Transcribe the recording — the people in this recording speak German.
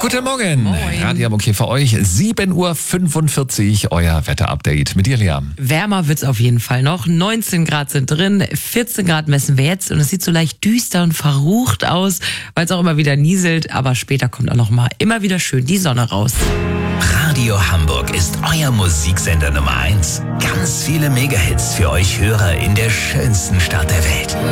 Guten Morgen. Moin. Radio Hamburg hier für euch. 7:45 Uhr, euer Wetterupdate mit dir, Lea. Wärmer wird's auf jeden Fall noch. 19 Grad sind drin, 14 Grad messen wir jetzt und es sieht so leicht düster und verrucht aus, weil es auch immer wieder nieselt, aber später kommt auch noch mal immer wieder schön die Sonne raus. Radio Hamburg ist euer Musiksender Nummer 1. Ganz viele Megahits für euch Hörer in der schönsten Stadt der Welt.